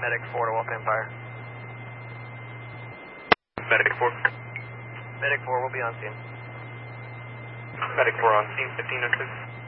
Medic 4 to Wolf Empire. Medic 4. Medic 4 will be on scene. Medic 4 on scene, 1506.